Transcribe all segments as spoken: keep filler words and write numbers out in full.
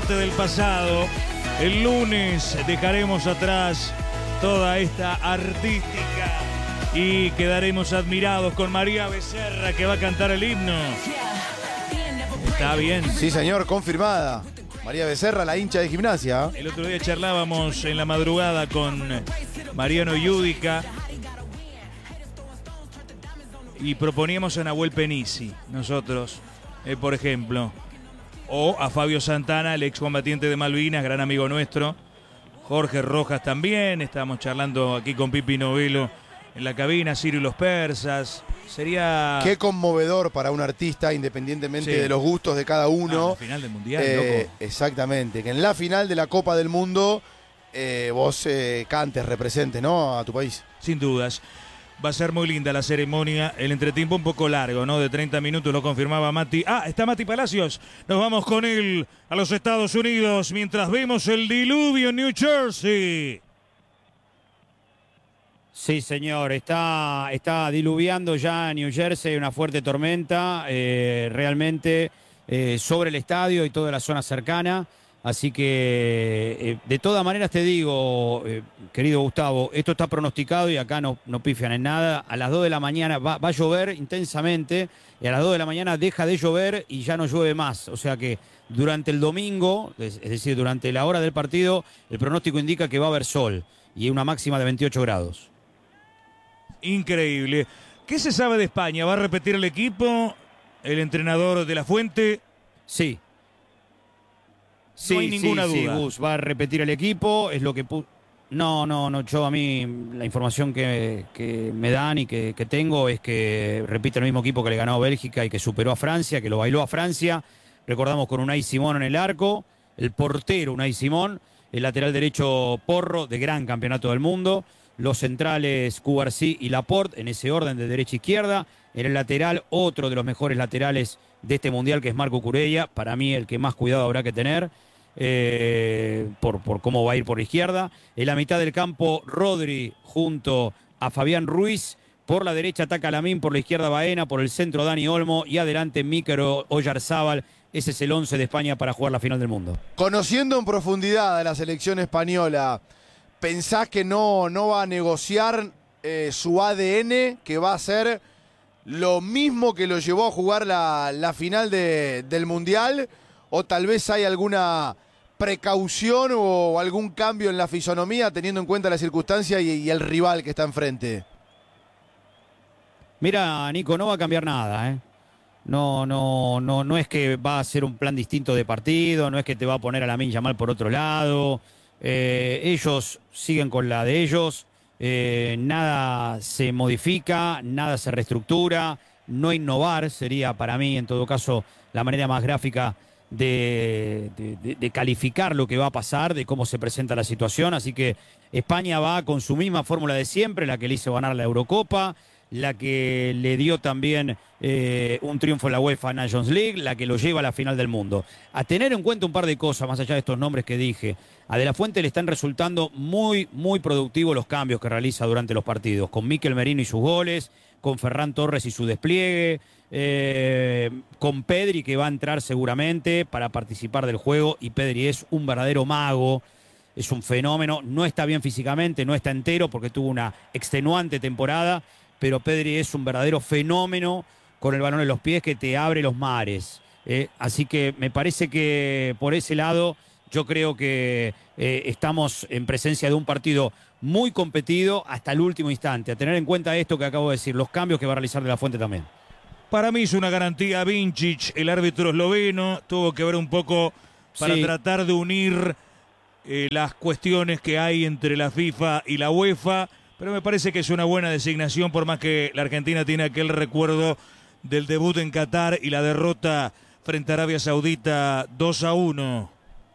parte del pasado. El lunes dejaremos atrás toda esta artística y quedaremos admirados con María Becerra, que va a cantar el himno. Está bien. Sí, señor, confirmada. María Becerra, la hincha de Gimnasia. El otro día charlábamos en la madrugada con Mariano Yudica y proponíamos a Nahuel Penisi, nosotros, eh, por ejemplo, o a Fabio Santana, el excombatiente de Malvinas, gran amigo nuestro. Jorge Rojas también. Estábamos charlando aquí con Pipi Novelo en la cabina, Ciro y los Persas. Sería... Qué conmovedor para un artista, independientemente sí. de los gustos de cada uno. Ah, la final del Mundial, eh, loco. Exactamente, que en la final de la Copa del Mundo eh, vos eh, cantes, representes, ¿no?, a tu país. Sin dudas. Va a ser muy linda la ceremonia, el entretiempo un poco largo, ¿no? De treinta minutos, lo confirmaba Mati. Ah, está Mati Palacios. Nos vamos con él a los Estados Unidos mientras vemos el diluvio en New Jersey. Sí, señor, está, está diluviando ya en New Jersey una fuerte tormenta, eh, realmente eh, sobre el estadio y toda la zona cercana. Así que, eh, de todas maneras te digo, eh, querido Gustavo, esto está pronosticado y acá no, no pifian en nada. A las dos de la mañana va, va a llover intensamente y a las dos de la mañana deja de llover y ya no llueve más. O sea que durante el domingo, es, es decir, durante la hora del partido, el pronóstico indica que va a haber sol y una máxima de veintiocho grados. Increíble. ¿Qué se sabe de España? ¿Va a repetir el equipo? ¿El entrenador de la Fuente? Sí. Sí, no hay ninguna sí, duda. Sí, Gus va a repetir el equipo, es lo que... Pu no, no, no, yo a mí la información que, que me dan y que, que tengo es que repite el mismo equipo que le ganó a Bélgica y que superó a Francia, que lo bailó a Francia. Recordamos con Unai Simón en el arco, el portero Unai Simón, el lateral derecho Porro, de gran campeonato del mundo, los centrales Cubarsí y Laporte, en ese orden de derecha a izquierda. En el lateral, otro de los mejores laterales de este mundial, que es Marco Cucurella, para mí el que más cuidado habrá que tener. Eh, por, por cómo va a ir por la izquierda. En la mitad del campo, Rodri junto a Fabián Ruiz. Por la derecha ataca Lamín, por la izquierda Baena, por el centro Dani Olmo y adelante Mikel Oyarzábal. Ese es el once de España para jugar la final del mundo. Conociendo en profundidad a la selección española, ¿pensás que no, no va a negociar eh, su A D N, que va a ser lo mismo que lo llevó a jugar la, la final de, del Mundial? ¿O tal vez hay alguna precaución o algún cambio en la fisonomía teniendo en cuenta la circunstancia y, y el rival que está enfrente? Mira, Nico, no va a cambiar nada, ¿eh? No, no, no, no es que va a ser un plan distinto de partido, no es que te va a poner a Lamine Yamal por otro lado. Eh, ellos siguen con la de ellos, eh, nada se modifica, nada se reestructura, no innovar sería para mí, en todo caso, la manera más gráfica De, de, de calificar lo que va a pasar, de cómo se presenta la situación. Así que España va con su misma fórmula de siempre, la que le hizo ganar la Eurocopa, la que le dio también eh, un triunfo en la UEFA Nations League, la que lo lleva a la final del mundo. A tener en cuenta un par de cosas, más allá de estos nombres que dije. A De la Fuente le están resultando muy, muy productivos los cambios que realiza durante los partidos, con Mikel Merino y sus goles, con Ferran Torres y su despliegue, eh, con Pedri, que va a entrar seguramente para participar del juego, y Pedri es un verdadero mago, es un fenómeno. No está bien físicamente, no está entero porque tuvo una extenuante temporada, pero Pedri es un verdadero fenómeno con el balón en los pies que te abre los mares. Eh, así que me parece que por ese lado yo creo que eh, estamos en presencia de un partido muy competido hasta el último instante. A tener en cuenta esto que acabo de decir, los cambios que va a realizar De la Fuente también. Para mí es una garantía Vincic, el árbitro esloveno. Tuvo que ver un poco para sí. tratar de unir eh, las cuestiones que hay entre la FIFA y la UEFA, pero me parece que es una buena designación, por más que la Argentina tiene aquel recuerdo del debut en Qatar y la derrota frente a Arabia Saudita dos a uno.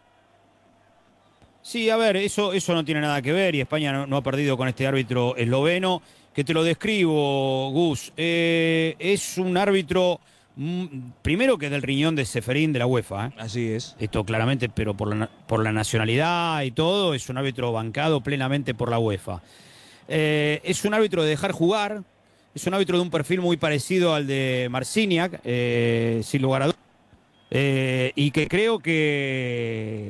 Sí, a ver, eso, eso no tiene nada que ver, y España no, no ha perdido con este árbitro esloveno, que te lo describo, Gus. Eh, es un árbitro, mm, primero que del riñón de Ceferín de la UEFA. ¿eh? Así es. Esto claramente, pero por la, por la nacionalidad y todo, es un árbitro bancado plenamente por la UEFA. Eh, es un árbitro de dejar jugar, es un árbitro de un perfil muy parecido al de Marciniak, eh, sin lugar a dudas. Eh, y que creo que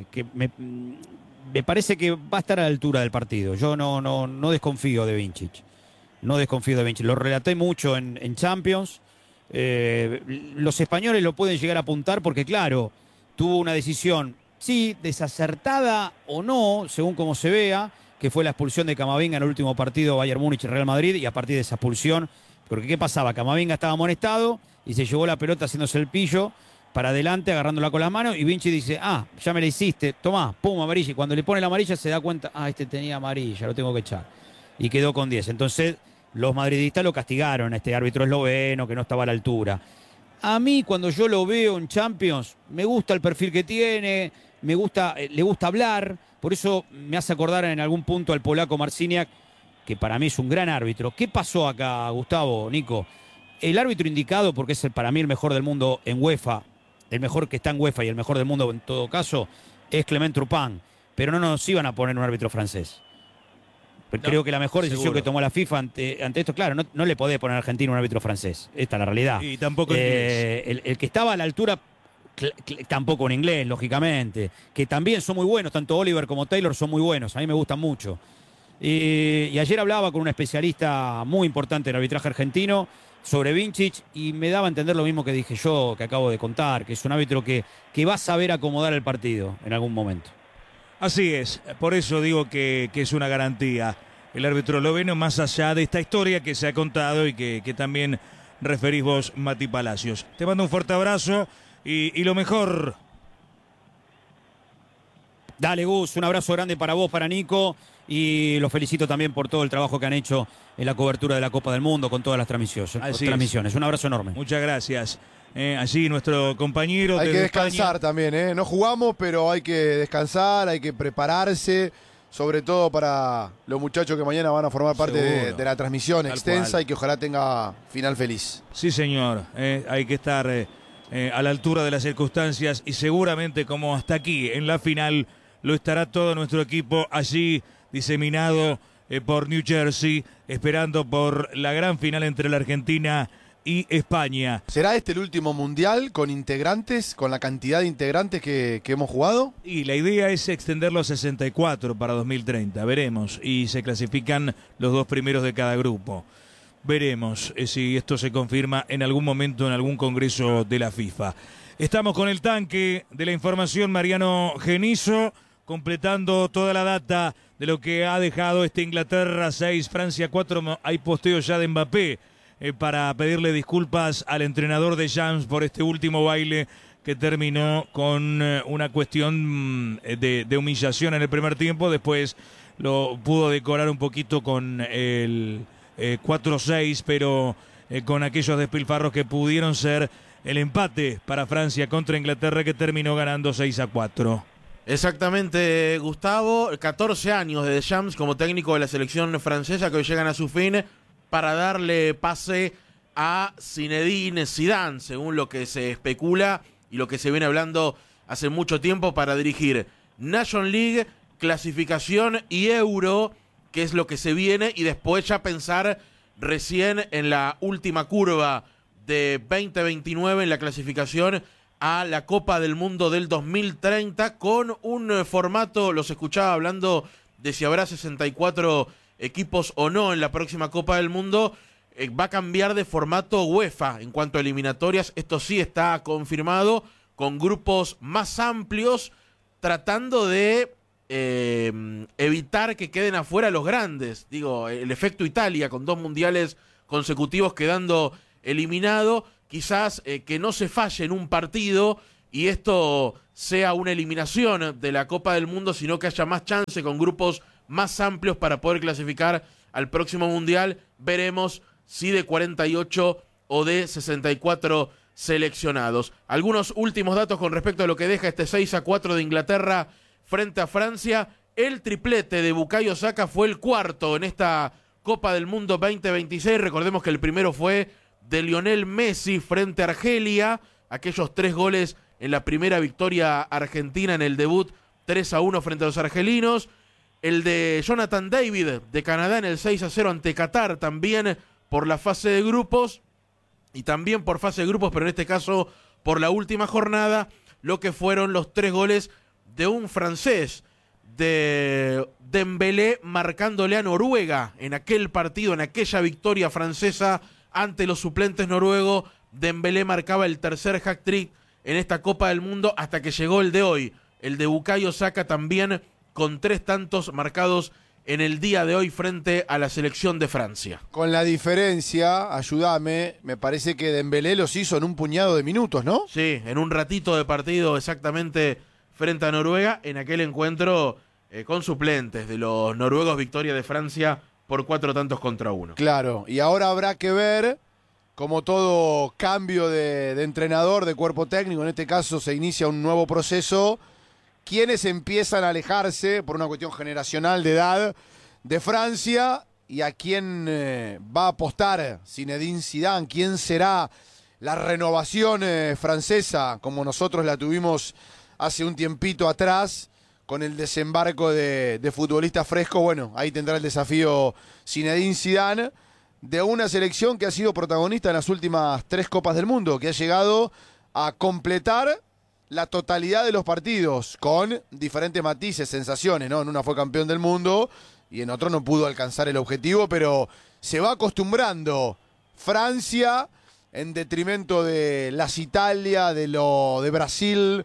que me, me parece que va a estar a la altura del partido. Yo no, no, no desconfío de Vincic. No desconfío de Vincic. Lo relaté mucho en, en Champions. Eh, los españoles lo pueden llegar a apuntar porque, claro, tuvo una decisión, sí, desacertada o no, según como se vea, que fue la expulsión de Camavinga en el último partido Bayern Múnich y Real Madrid, y a partir de esa expulsión, porque ¿qué pasaba? Camavinga estaba amonestado y se llevó la pelota haciéndose el pillo para adelante, agarrándola con las manos, y Vinci dice, ah, ya me la hiciste, tomá, pum, amarilla, y cuando le pone la amarilla se da cuenta, ah, este tenía amarilla, lo tengo que echar, y quedó con diez. Entonces los madridistas lo castigaron a este árbitro esloveno que no estaba a la altura. A mí, cuando yo lo veo en Champions, me gusta el perfil que tiene, me gusta, eh, le gusta hablar, por eso me hace acordar en algún punto al polaco Marciniak, que para mí es un gran árbitro. ¿Qué pasó acá, Gustavo, Nico? El árbitro indicado, porque es el, para mí el mejor del mundo en UEFA, el mejor que está en UEFA y el mejor del mundo en todo caso, es Clement Turpin, pero no nos iban a poner un árbitro francés. No, creo que la mejor decisión seguro. que tomó la FIFA ante, ante esto, claro, no, no le podés poner a Argentina un árbitro francés. Esta es la realidad. Y tampoco eh, el, el que estaba a la altura, tampoco en inglés, lógicamente, que también son muy buenos, tanto Oliver como Taylor son muy buenos, a mí me gustan mucho. Y, y ayer hablaba con un especialista muy importante en arbitraje argentino sobre Vincic y me daba a entender lo mismo que dije yo, que acabo de contar, que es un árbitro que, que va a saber acomodar el partido en algún momento. Así es, por eso digo que, que es una garantía el árbitro esloveno, más allá de esta historia que se ha contado y que, que también referís vos, Mati Palacios. Te mando un fuerte abrazo y, y lo mejor. Dale, Gus, un abrazo grande para vos, para Nico, y los felicito también por todo el trabajo que han hecho en la cobertura de la Copa del Mundo con todas las transmisiones. Así transmisiones. Un abrazo enorme. Muchas gracias. Eh, allí nuestro compañero. Hay que descansar España. también, ¿eh? No jugamos, pero hay que descansar, hay que prepararse, sobre todo para los muchachos que mañana van a formar parte de, de la transmisión Tal extensa cual. Y que ojalá tenga final feliz. Sí, señor. Eh, hay que estar eh, eh, a la altura de las circunstancias y seguramente como hasta aquí en la final lo estará todo nuestro equipo allí diseminado eh, por New Jersey, esperando por la gran final entre la Argentina y España. ¿Será este el último mundial con integrantes, con la cantidad de integrantes que, que hemos jugado? Y la idea es extenderlo a sesenta y cuatro para dos mil treinta, veremos. Y se clasifican los dos primeros de cada grupo. Veremos eh, si esto se confirma en algún momento en algún congreso de la FIFA. Estamos con el tanque de la información, Mariano Genizo, completando toda la data de lo que ha dejado este Inglaterra seis, Francia cuatro. Hay posteo ya de Mbappé eh, para pedirle disculpas al entrenador de James por este último baile que terminó con eh, una cuestión de, de humillación en el primer tiempo. Después lo pudo decorar un poquito con el eh, cuatro seis, pero eh, con aquellos despilfarros que pudieron ser el empate para Francia contra Inglaterra, que terminó ganando seis a cuatro. Exactamente, Gustavo. catorce años de Deschamps como técnico de la selección francesa que hoy llegan a su fin para darle pase a Zinedine Zidane, según lo que se especula y lo que se viene hablando hace mucho tiempo, para dirigir Nation League, clasificación y Euro, que es lo que se viene, y después ya pensar recién en la última curva de veinte veintinueve en la clasificación a la Copa del Mundo del dos mil treinta, con un formato, los escuchaba hablando de si habrá sesenta y cuatro equipos o no en la próxima Copa del Mundo, eh, va a cambiar de formato UEFA en cuanto a eliminatorias. Esto sí está confirmado, con grupos más amplios, tratando de eh, evitar que queden afuera los grandes. Digo, el efecto Italia, con dos mundiales consecutivos quedando eliminado, quizás eh, que no se falle en un partido y esto sea una eliminación de la Copa del Mundo, sino que haya más chance con grupos más amplios para poder clasificar al próximo Mundial. Veremos si de cuarenta y ocho o de sesenta y cuatro seleccionados. Algunos últimos datos con respecto a lo que deja este seis a cuatro de Inglaterra frente a Francia. El triplete de Bukayo Saka fue el cuarto en esta Copa del Mundo veinte veintiséis. Recordemos que el primero fue de Lionel Messi frente a Argelia, aquellos tres goles en la primera victoria argentina en el debut, tres a uno frente a los argelinos. El de Jonathan David de Canadá en el seis a cero ante Qatar, también por la fase de grupos, y también por fase de grupos, pero en este caso por la última jornada, lo que fueron los tres goles de un francés, de Dembélé marcándole a Noruega en aquel partido, en aquella victoria francesa ante los suplentes noruegos. Dembélé marcaba el tercer hat-trick en esta Copa del Mundo hasta que llegó el de hoy, el de Bukayo Saka, también con tres tantos marcados en el día de hoy frente a la selección de Francia. Con la diferencia, ayúdame, me parece que Dembélé los hizo en un puñado de minutos, ¿no? Sí, en un ratito de partido exactamente frente a Noruega, en aquel encuentro eh, con suplentes de los noruegos, victoria de Francia por cuatro tantos contra uno. Claro, y ahora habrá que ver, como todo cambio de, de entrenador, de cuerpo técnico, en este caso se inicia un nuevo proceso, quienes empiezan a alejarse por una cuestión generacional de edad de Francia y a quién eh, va a apostar Zinedine Zidane, quién será la renovación eh, francesa como nosotros la tuvimos hace un tiempito atrás con el desembarco de, de futbolistas frescos. Bueno, ahí tendrá el desafío Zinedine Zidane de una selección que ha sido protagonista en las últimas tres Copas del Mundo, que ha llegado a completar la totalidad de los partidos, con diferentes matices, sensaciones, ¿no? En una fue campeón del mundo y en otro no pudo alcanzar el objetivo, pero se va acostumbrando Francia en detrimento de las Italia, de lo de Brasil,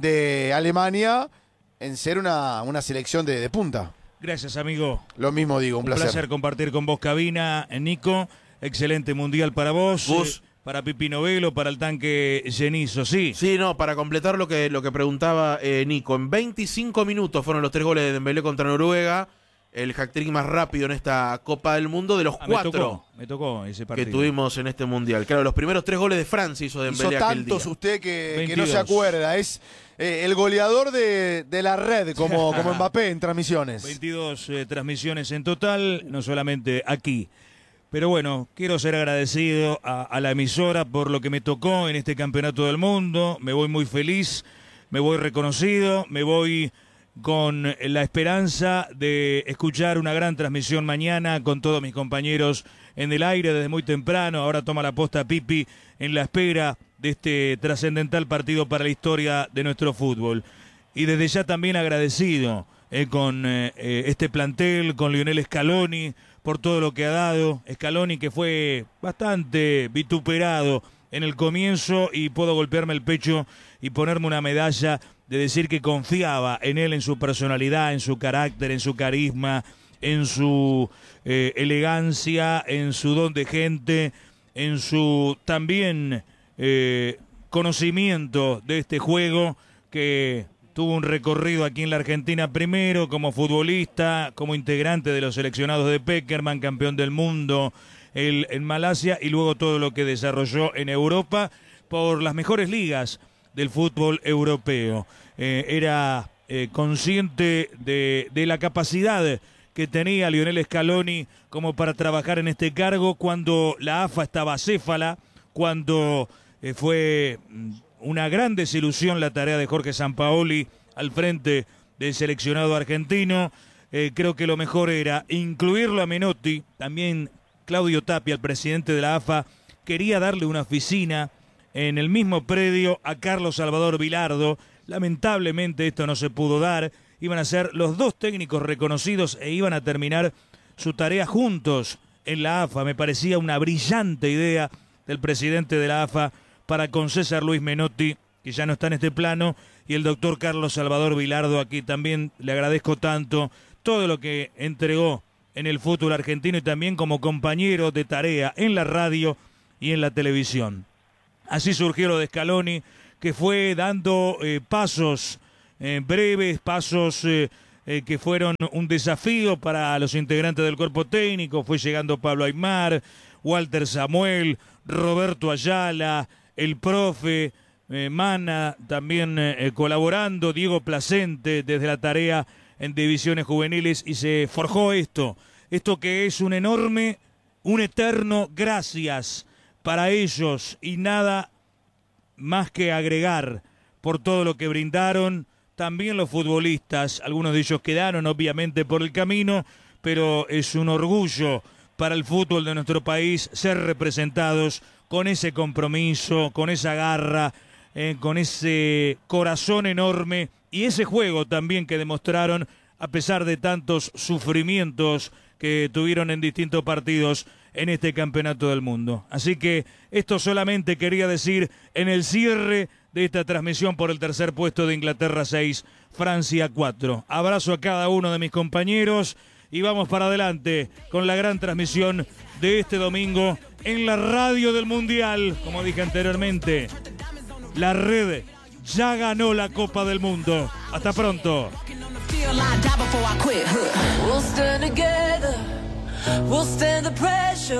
de Alemania, en ser una, una selección de, de punta. Gracias, amigo. Lo mismo digo, un, un placer. Un placer compartir con vos, cabina, Nico. Excelente mundial para vos. Vos. Para Pipi Novelo, para el tanque Genizo, sí. Sí, no, para completar lo que, lo que preguntaba eh, Nico, en veinticinco minutos fueron los tres goles de Dembélé contra Noruega, el hat-trick más rápido en esta Copa del Mundo de los ah, cuatro me tocó, me tocó ese partido que tuvimos en este Mundial. Claro, los primeros tres goles de Francia hizo Dembélé hizo aquel día. tantos usted que, que no se acuerda, es eh, el goleador de, de la red, como, como Mbappé en transmisiones. veintidós eh, transmisiones en total, no solamente aquí. Pero bueno, quiero ser agradecido a, a la emisora por lo que me tocó en este campeonato del mundo. Me voy muy feliz, me voy reconocido, me voy con la esperanza de escuchar una gran transmisión mañana con todos mis compañeros en el aire desde muy temprano. Ahora toma la posta Pipi en la espera de este trascendental partido para la historia de nuestro fútbol. Y desde ya también agradecido eh, con eh, este plantel, con Lionel Scaloni, por todo lo que ha dado. Scaloni, que fue bastante vituperado en el comienzo, y puedo golpearme el pecho y ponerme una medalla de decir que confiaba en él, en su personalidad, en su carácter, en su carisma, en su eh, elegancia, en su don de gente, en su también eh, conocimiento de este juego, que tuvo un recorrido aquí en la Argentina primero como futbolista, como integrante de los seleccionados de Peckerman, campeón del mundo el, en Malasia, y luego todo lo que desarrolló en Europa por las mejores ligas del fútbol europeo. Eh, era eh, consciente de, de la capacidad que tenía Lionel Scaloni como para trabajar en este cargo cuando la A F A estaba acéfala, cuando eh, fue una gran desilusión la tarea de Jorge Sampaoli al frente del seleccionado argentino. Eh, creo que lo mejor era incluirlo a Menotti. También Claudio Tapia, el presidente de la A F A, quería darle una oficina en el mismo predio a Carlos Salvador Vilardo. Lamentablemente esto no se pudo dar. Iban a ser los dos técnicos reconocidos e iban a terminar su tarea juntos en la A F A. Me parecía una brillante idea del presidente de la A F A para con César Luis Menotti, que ya no está en este plano, y el doctor Carlos Salvador Vilardo. Aquí también le agradezco tanto todo lo que entregó en el fútbol argentino y también como compañero de tarea en la radio y en la televisión. Así surgió lo de Scaloni, que fue dando eh, pasos eh, breves, pasos eh, eh, que fueron un desafío para los integrantes del cuerpo técnico. Fue llegando Pablo Aimar, Walter Samuel, Roberto Ayala, el profe eh, Mana, también eh, colaborando, Diego Placente desde la tarea en divisiones juveniles, y se forjó esto, esto que es un enorme, un eterno gracias para ellos, y nada más que agregar por todo lo que brindaron. También los futbolistas, algunos de ellos quedaron obviamente por el camino, pero es un orgullo para el fútbol de nuestro país ser representados con ese compromiso, con esa garra, eh, con ese corazón enorme y ese juego también que demostraron a pesar de tantos sufrimientos que tuvieron en distintos partidos en este campeonato del mundo. Así que esto solamente quería decir en el cierre de esta transmisión por el tercer puesto de Inglaterra seis, Francia cuatro. Abrazo a cada uno de mis compañeros y vamos para adelante con la gran transmisión de este domingo en la radio del Mundial. Como dije anteriormente, la red ya ganó la Copa del Mundo. Hasta pronto.